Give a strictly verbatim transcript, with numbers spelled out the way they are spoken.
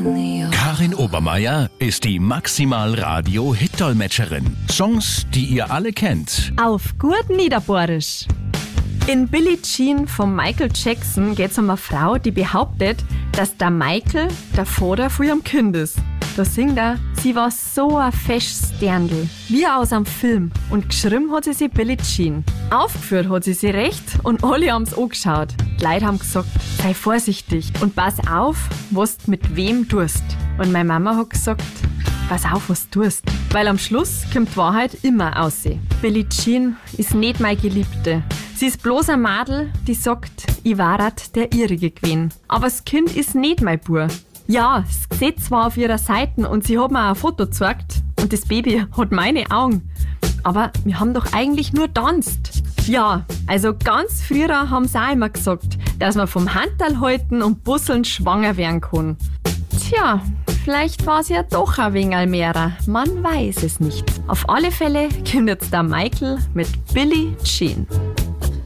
Karin Obermeier ist die Maximal-Radio-Hit-Dolmetscherin. Songs, die ihr alle kennt. Auf gut Niederbohrisch. In Billie Jean von Michael Jackson geht es um eine Frau, die behauptet, dass der Michael der Vater von ihrem Kind ist. Da singt er, sie war so ein festes Dirndl, wie aus einem Film. Und geschrieben hat sie sich Billie Jean. Aufgeführt hat sie sie recht und alle haben es angeschaut. Die Leute haben gesagt, sei vorsichtig und pass auf, was du mit wem tust. Und meine Mama hat gesagt, pass auf, was du tust. Weil am Schluss kommt die Wahrheit immer raus. Billie Jean ist nicht meine Geliebte. Sie ist bloß ein Madel, die sagt, ich war halt der ihrige gewesen. Aber das Kind ist nicht mein Bub. Ja, das Gesetz war auf ihrer Seite und sie hat mir ein Foto gezeigt und das Baby hat meine Augen. Aber wir haben doch eigentlich nur tanzt. Ja, also ganz früher haben sie auch immer gesagt, dass man vom Handteil halten und busseln schwanger werden kann. Tja, vielleicht war es ja doch ein wenig mehr. Man weiß es nicht. Auf alle Fälle kommt jetzt der Michael mit Billie Jean.